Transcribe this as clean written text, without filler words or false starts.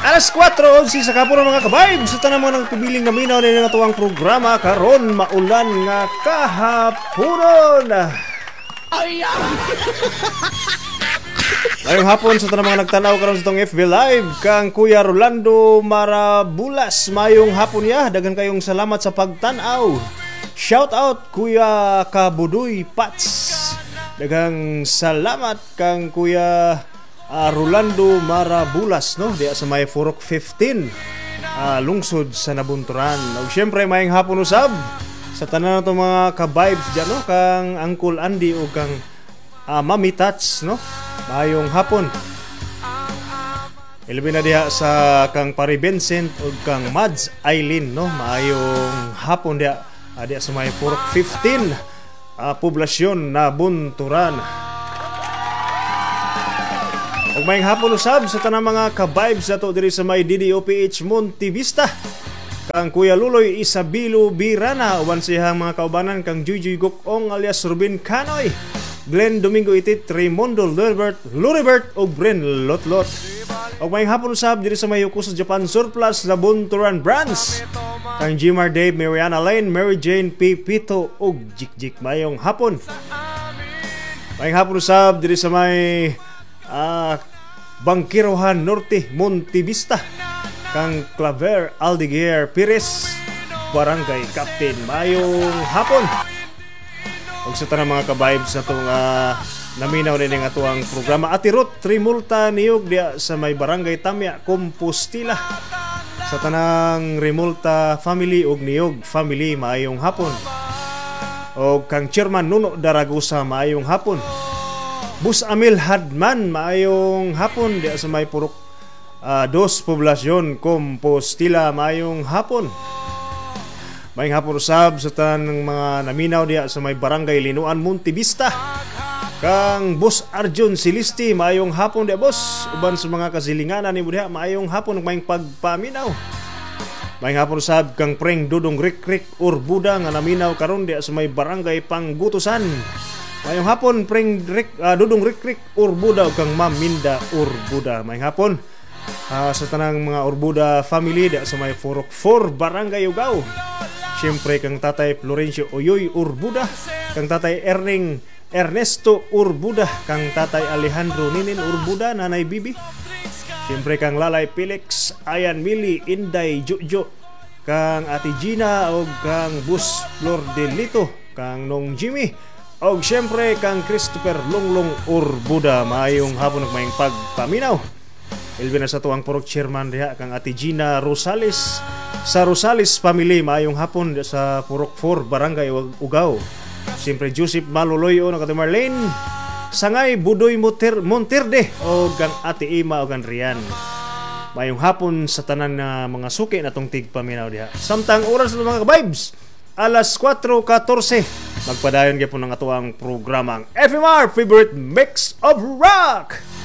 Alas 4 sa kapuno mga kabayb sa tanang mga nagpibiling na minaw na natuwang programa karon maulan nga kahaponon. Ngayong hapon sa tanang mga nagtanaw karon sa itong FB Live kang Kuya Rolando Marabulas. Mayong hapon ya, dagan kayong salamat sa pagtanaw. Shout out Kuya Kabudoy Pats. Dagang salamat kang Kuya Rolando Marabulas, no? Diya sa may Furok 15 lungsod sa Nabunturan. Ug syempre mayong hapon usab sa tanan nato mga ka-vibes diyan, no? Kang Uncle Andy o kang Mami Tats, no? Mayong hapon. Ilbi na diha sa kang Pari Vincent o kang Mads Eileen, no? Mayong hapon diya diya sa may Furok 15 poblasyon Nabunturan. Ug mayong hapon usab sa tanang mga ka-vibes nato diri sa may DDOPH Montevista. Kang Kuya Luloy Isabilo Birana, uban siyang mga kaubanan kang Juyjuy Gokong alias Ruben Canoy, Glenn Domingo Itit, Raimondo Luribert ug Bren Lotlot. Ug mayong hapon usab diri sa may Yokoso Japan Surplus Nabunturan Brands. Kang Jimar Dave, Mariana Lane, Mary Jane Pipito ug Jikjik. Mayong hapon. Mayong hapon usab diri sa may Bangkirohan Norte Montevista. Kang Claver Aldiguer Pires, Barangay Captain. Mayong hapon. Ug sa tanang mga ka-vibes na itong naminaw rin ang atuang programa. Atirot Trimulta niyog diya sa may Barangay Tamya Compostela. Sa tanang Rimulta family ug niyog family, maayong hapon. O kang Chairman Nuno Daragusa, maayong hapon. Bus Amil Hadman, maayong hapon diya sa may Purok 2 poblasyon Compostela, maayong hapon. Maayong hapon usab sa tanang mga naminaw diya sa may Barangay Linuan Montevista. Kang Boss Arjun Silisti, maayong hapon diya boss. Uban sa mga kasilinganan ni diha, maayong hapon ug maayong pagpaminaw. Maayong hapon usab kang Preng Dudong Rikrik Urbuda nga naminaw karon diya sa may Barangay Panggutusan. Mayong hapon Dudong Rikrik Urbuda ug kang Ma'am Minda Urbuda. Mayong hapon sa tanang mga Urbuda family diya sa may Furok 4 Barangay Ugao. Siyempre kang Tatay Florencio Oyoy Urbuda, kang Tatay Ernesto Urbuda, kang Tatay Alejandro Ninin Urbuda, Nanay Bibi. Siyempre kang Lalay Felix, Ayan Mili, Inday Jojo, kang Ate Gina o kang Bus Flor Delito, kang Nong Jimmy. O siyempre kang Christopher Longlong Urbuda. Mayong hapon ng mayong pagpaminaw. Ilbi na sa tuwang Purok Chairman diha kang Ate Gina Rosales sa Rosales family. Mayong hapon sa Purok 4 Barangay Ugao. Siyempre Joseph Maloloyo ng Ate Marlene Sangay Budoy Monterde o kang Ate Ima o kang Rian. Mayong hapon sa tanan na mga suki na tong tigpaminaw diha. Samtang oras ng mga vibes alas 4:14. Magpadayon gyud po ng atuang programang FMR Favorite Mix of Rock.